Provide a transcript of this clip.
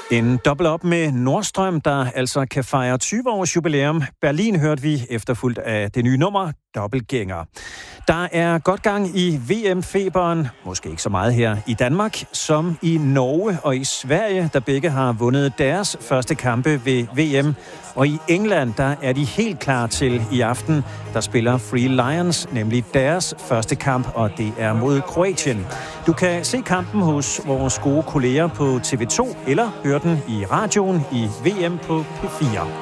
En dobbelt op med Nordstrøm, der altså kan fejre 20 års jubilæum. Berlin hørte vi efterfulgt af det nye nummer, Dobbeltgænger. Der er godt gang i VM-feberen, måske ikke så meget her i Danmark, som i Norge og i Sverige, der begge har vundet deres første kampe ved VM. Og i England, der er de helt klar til i aften. Der spiller Free Lions, nemlig deres første kamp, og det er mod Kroatien. Du kan se kampen hos vores gode kolleger på TV2, eller høre den i radioen i VM på P4.